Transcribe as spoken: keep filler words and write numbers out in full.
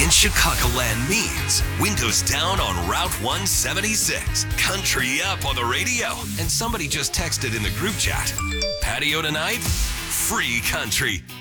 in Chicagoland means windows down on Route one seventy-six, country up on the radio, and somebody just texted in the group chat, patio tonight, free country.